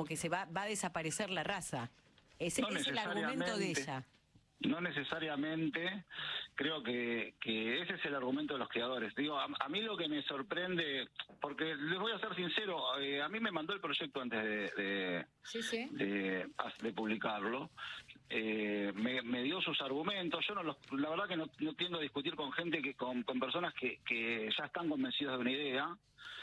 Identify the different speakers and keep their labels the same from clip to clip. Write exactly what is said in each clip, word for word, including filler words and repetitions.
Speaker 1: como que se va, va a desaparecer la raza. Ese
Speaker 2: No
Speaker 1: es el argumento de ella.
Speaker 2: No necesariamente, creo que, que ese es el argumento de los creadores. Digo, a, a mí lo que me sorprende, porque les voy a ser sincero, eh, a mí me mandó el proyecto antes de, de,
Speaker 1: sí, sí.
Speaker 2: de, de publicarlo, eh, me, me dio sus argumentos. Yo no los, la verdad que no, no tiendo a discutir con gente, que con, con personas que, que ya están convencidas de una idea.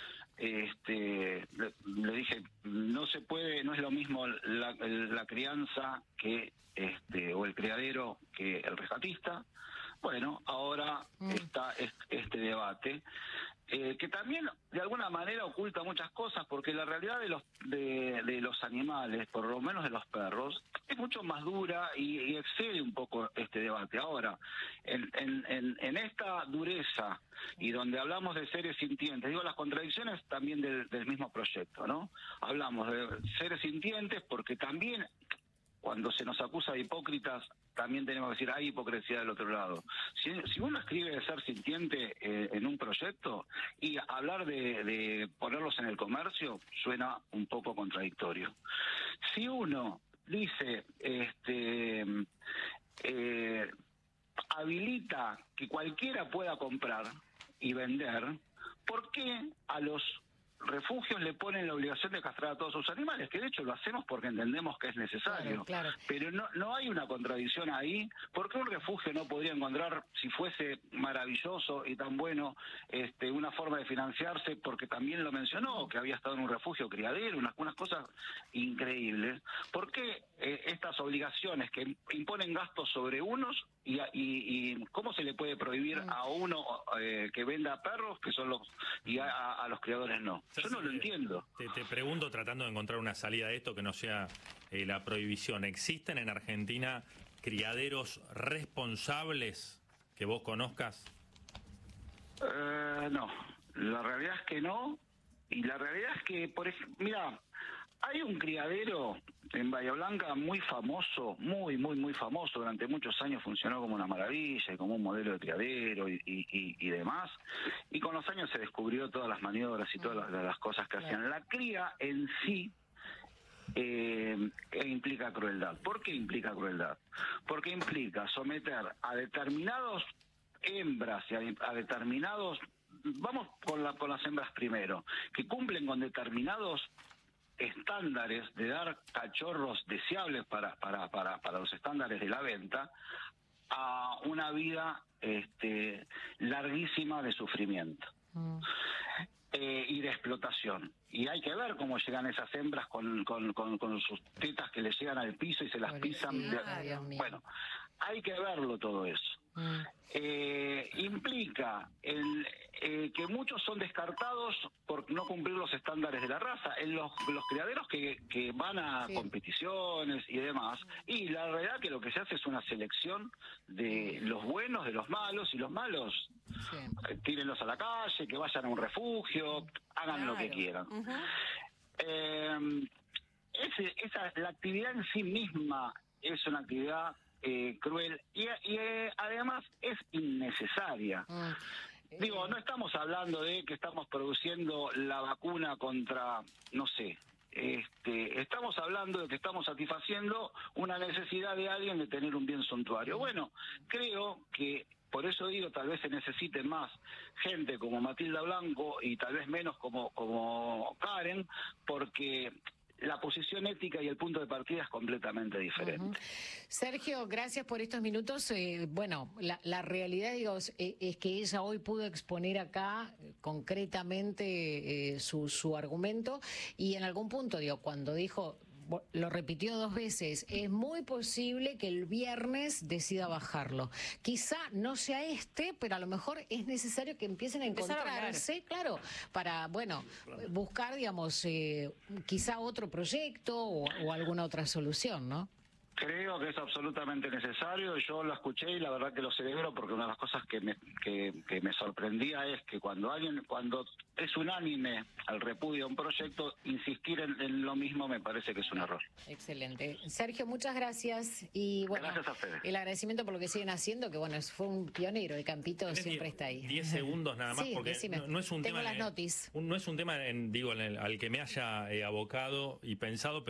Speaker 2: Este, le, le dije, no se puede, no es lo mismo la, la crianza que este o el criadero que el rescatista. Bueno, ahora mm. está este debate, eh, que también de alguna manera oculta muchas cosas, porque la realidad de los de, de los animales, por lo menos de los perros, es mucho más dura y, y excede un poco este debate. Ahora, en, en, en, en esta dureza y donde hablamos de seres sintientes, digo, las contradicciones también del, del mismo proyecto, ¿no? Hablamos de seres sintientes porque también, cuando se nos acusa de hipócritas, también tenemos que decir, hay hipocresía del otro lado. Si, si uno escribe de ser sintiente eh, en un proyecto, y hablar de, de ponerlos en el comercio suena un poco contradictorio. Si uno dice, este, eh, habilita que cualquiera pueda comprar y vender, ¿por qué a los refugios le ponen la obligación de castrar a todos sus animales? Que de hecho lo hacemos porque entendemos que es necesario. Claro, claro. Pero no no hay una contradicción ahí. ¿Por qué un refugio no podría encontrar, si fuese maravilloso y tan bueno, este una forma de financiarse? Porque también lo mencionó, que había estado en un refugio criadero, unas, unas cosas increíbles. ¿Por qué eh, estas obligaciones que imponen gastos sobre unos y, y, y cómo se le puede prohibir a uno eh, que venda perros, que son los, y a, a los criadores no? Yo no lo entiendo.
Speaker 3: Te, te pregunto, tratando de encontrar una salida de esto que no sea eh, la prohibición. ¿Existen en Argentina criaderos responsables que vos conozcas?
Speaker 2: Eh, no, la realidad es que no. Y la realidad es que, por ejemplo, mira, hay un criadero en Bahía Blanca muy famoso, muy, muy, muy famoso. Durante muchos años funcionó como una maravilla y como un modelo de criadero y, y, y, y demás. Y con los años se descubrió todas las maniobras y todas las, las cosas que hacían. La cría en sí eh, implica crueldad. ¿Por qué implica crueldad? Porque implica someter a determinados hembras y a, a determinados... Vamos con, la, con las hembras primero, que cumplen con determinados estándares de dar cachorros deseables para, para, para, para los estándares de la venta, a una vida este, larguísima de sufrimiento. Mm. Eh, y de explotación. Y hay que ver cómo llegan esas hembras con, con, con, con sus tetas que le llegan al piso y se las pisan. De, bueno, hay que verlo todo eso. Mm. Eh, implica el, eh, que muchos son descartados por no cumplir los estándares de la raza en los, los criaderos que, que van a sí. competiciones y demás, y la realidad que lo que se hace es una selección de los buenos de los malos, y los malos sí. eh, tírenlos a la calle, que vayan a un refugio, hagan claro. lo que quieran. Uh-huh. eh, ese, esa, la actividad en sí misma es una actividad Eh, cruel y, y eh, además es innecesaria. Mm. Digo, no estamos hablando de que estamos produciendo la vacuna contra, no sé, este, estamos hablando de que estamos satisfaciendo una necesidad de alguien de tener un bien suntuario. Bueno, creo que por eso digo, tal vez se necesite más gente como Matilda Blanco y tal vez menos como, como Karen, porque la posición ética y el punto de partida es completamente diferente.
Speaker 1: Uh-huh. Sergio, gracias por estos minutos. Eh, bueno, la, la realidad, digo, es, es que ella hoy pudo exponer acá eh, concretamente eh, su, su argumento, y en algún punto, digo, cuando dijo, lo repitió dos veces, es muy posible que el viernes decida bajarlo. Quizá no sea este, pero a lo mejor es necesario que empiecen a encontrarse, a claro, para, bueno, buscar, digamos, eh, quizá otro proyecto o, o alguna otra solución, ¿no?
Speaker 2: Creo que es absolutamente necesario. Yo lo escuché y la verdad que lo celebro, porque una de las cosas que me, que, que me sorprendía es que cuando alguien, cuando es unánime al repudio a un proyecto, insistir en, en lo mismo me parece que es un error.
Speaker 1: Excelente. Sergio, muchas gracias. Y bueno,
Speaker 2: gracias a ustedes.
Speaker 1: El agradecimiento por lo que siguen haciendo, que bueno, fue un pionero, el Campito siempre está ahí.
Speaker 3: Diez segundos nada más,
Speaker 1: sí,
Speaker 3: porque no, no es un
Speaker 1: Tengo
Speaker 3: tema...
Speaker 1: las notis.
Speaker 3: No es un tema, en, digo, en el, al que me haya eh, abocado y pensado,